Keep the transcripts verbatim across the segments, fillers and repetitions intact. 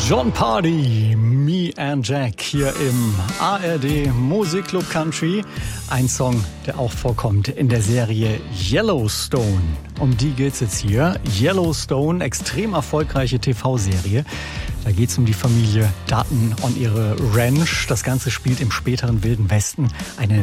Jon Pardi, Me and Jack hier im A R D Musikclub Country. Ein Song, der auch vorkommt in der Serie Yellowstone. Um die geht's jetzt hier. Yellowstone, extrem erfolgreiche T V-Serie. Da geht's um die Familie Dutton und ihre Ranch. Das Ganze spielt im späteren Wilden Westen. Eine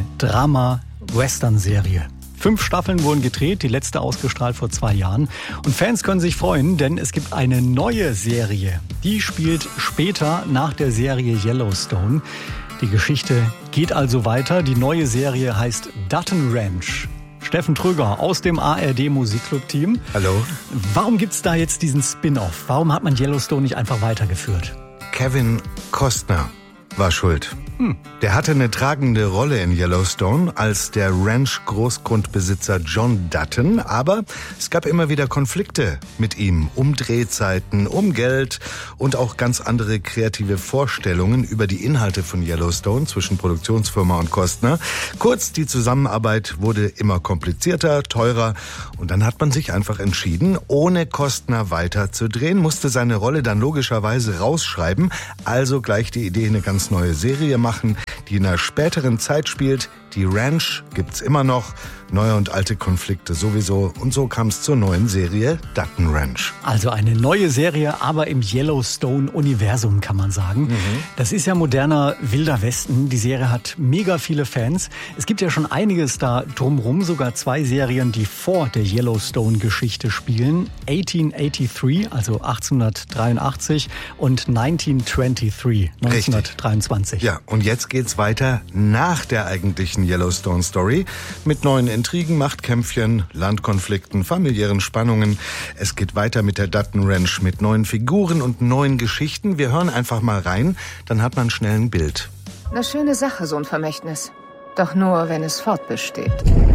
Drama-Western-Serie. Fünf Staffeln wurden gedreht, die letzte ausgestrahlt vor zwei Jahren. Und Fans können sich freuen, denn es gibt eine neue Serie. Die spielt später nach der Serie Yellowstone. Die Geschichte geht also weiter. Die neue Serie heißt Dutton Ranch. Steffen Tröger aus dem A R D Musikclub-Team. Hallo. Warum gibt's da jetzt diesen Spin-off? Warum hat man Yellowstone nicht einfach weitergeführt? Kevin Costner war schuld. Hm. Der hatte eine tragende Rolle in Yellowstone als der Ranch-Großgrundbesitzer John Dutton, aber es gab immer wieder Konflikte mit ihm um Drehzeiten, um Geld und auch ganz andere kreative Vorstellungen über die Inhalte von Yellowstone zwischen Produktionsfirma und Costner. Kurz, die Zusammenarbeit wurde immer komplizierter, teurer und dann hat man sich einfach entschieden, ohne Costner weiter zu drehen, musste seine Rolle dann logischerweise rausschreiben, also gleich die Idee, eine ganz neue Serie machen, die in einer späteren Zeit spielt. Die Ranch gibt's immer noch, neue und alte Konflikte sowieso. Und so kam es zur neuen Serie Dutton Ranch. Also eine neue Serie, aber im Yellowstone-Universum kann man sagen. Mhm. Das ist ja moderner Wilder Westen. Die Serie hat mega viele Fans. Es gibt ja schon einiges da drumrum, sogar zwei Serien, die vor der Yellowstone-Geschichte spielen. achtzehnhundertdreiundachtzig, also achtzehnhundertdreiundachtzig und neunzehnhundertdreiundzwanzig, neunzehnhundertdreiundzwanzig. Richtig. Ja, und jetzt geht's weiter nach der eigentlichen Yellowstone-Story mit neuen Intrigen, Machtkämpfchen, Landkonflikten, familiären Spannungen. Es geht weiter mit der Dutton Ranch mit neuen Figuren und neuen Geschichten. Wir hören einfach mal rein, dann hat man schnell ein Bild. Eine schöne Sache, so ein Vermächtnis. Doch nur, wenn es fortbesteht.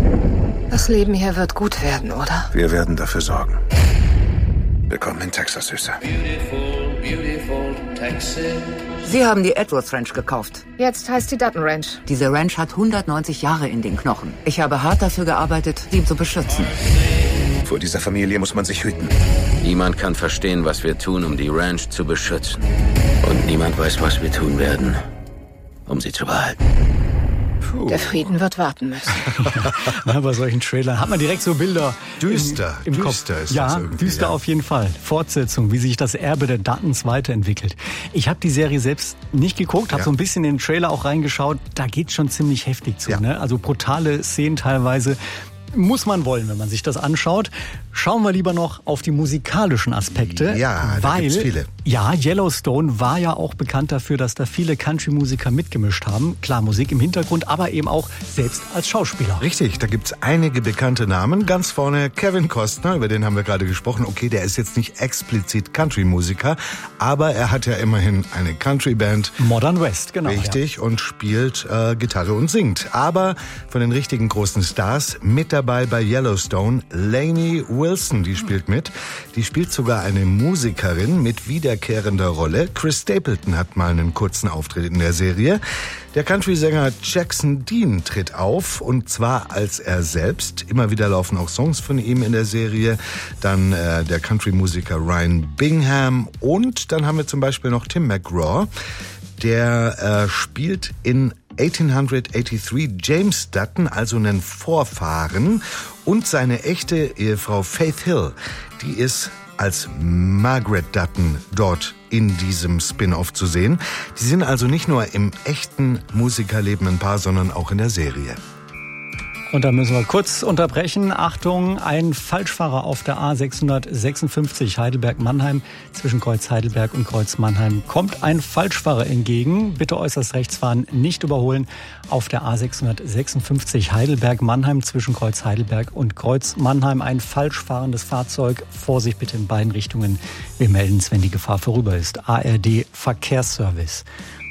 Das Leben hier wird gut werden, oder? Wir werden dafür sorgen. Willkommen in Texas, Süße. Beautiful, beautiful Texas. Sie haben die Edwards Ranch gekauft. Jetzt heißt die Dutton Ranch. Diese Ranch hat hundertneunzig Jahre in den Knochen. Ich habe hart dafür gearbeitet, sie zu beschützen. Vor dieser Familie muss man sich hüten. Niemand kann verstehen, was wir tun, um die Ranch zu beschützen. Und niemand weiß, was wir tun werden, um sie zu behalten. Puh. Der Frieden wird warten müssen. Ja, bei solchen Trailern hat man direkt so Bilder Düster, im, im düster Kopf. ist ja, das irgendwie. Düster ja. auf jeden Fall. Fortsetzung, wie sich das Erbe der Duttons weiterentwickelt. Ich habe die Serie selbst nicht geguckt, habe ja. so ein bisschen in den Trailer auch reingeschaut. Da geht's schon ziemlich heftig zu. Ja. Ne? Also brutale Szenen teilweise. Muss man wollen, wenn man sich das anschaut. Schauen wir lieber noch auf die musikalischen Aspekte. Ja, da weil, gibt's viele. Ja, Yellowstone war ja auch bekannt dafür, dass da viele Country-Musiker mitgemischt haben. Klar, Musik im Hintergrund, aber eben auch selbst als Schauspieler. Richtig, da gibt's einige bekannte Namen. Ganz vorne Kevin Costner, über den haben wir gerade gesprochen. Okay, der ist jetzt nicht explizit Country-Musiker, aber er hat ja immerhin eine Country-Band. Modern West, genau. Richtig, ja. und spielt äh, Gitarre und singt. Aber von den richtigen großen Stars mit dabei bei Yellowstone Lainey Wilson, die spielt mit. Die spielt sogar eine Musikerin mit wiederkehrender Rolle. Chris Stapleton hat mal einen kurzen Auftritt in der Serie. Der Country-Sänger Jackson Dean tritt auf, und zwar als er selbst. Immer wieder laufen auch Songs von ihm in der Serie. Dann äh, der Country-Musiker Ryan Bingham, und dann haben wir zum Beispiel noch Tim McGraw. Der äh, spielt in achtzehnhundertdreiundachtzig James Dutton, also einen Vorfahren, und seine echte Ehefrau Faith Hill, die ist als Margaret Dutton dort in diesem Spin-off zu sehen. Die sind also nicht nur im echten Musikerleben ein Paar, sondern auch in der Serie. Und da müssen wir kurz unterbrechen. Achtung, ein Falschfahrer auf der A sechshundertsechsundfünfzig Heidelberg-Mannheim. Zwischen Kreuz Heidelberg und Kreuz Mannheim kommt ein Falschfahrer entgegen. Bitte äußerst rechts fahren, nicht überholen. Auf der A sechshundertsechsundfünfzig Heidelberg-Mannheim zwischen Kreuz Heidelberg und Kreuz Mannheim ein falsch fahrendes Fahrzeug. Vorsicht bitte in beiden Richtungen. Wir melden es, wenn die Gefahr vorüber ist. A R D Verkehrsservice.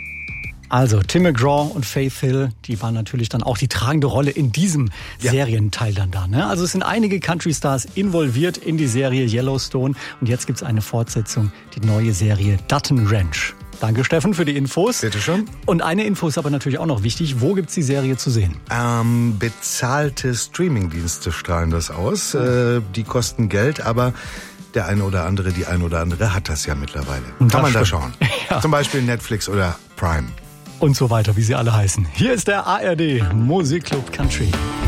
Also Tim McGraw und Faith Hill, die waren natürlich dann auch die tragende Rolle in diesem ja. Serienteil dann da. Ne? Also es sind einige Country-Stars involviert in die Serie Yellowstone. Und jetzt gibt's eine Fortsetzung, die neue Serie Dutton Ranch. Danke, Steffen, für die Infos. Bitte schon. Und eine Info ist aber natürlich auch noch wichtig. Wo gibt's die Serie zu sehen? Ähm, bezahlte Streamingdienste strahlen das aus. Äh, die kosten Geld, aber der eine oder andere, die eine oder andere hat das ja mittlerweile. Und Kann man da stimmt. schauen. Ja. Zum Beispiel Netflix oder Prime. Und so weiter, wie sie alle heißen. Hier ist der A R D Musikclub Country.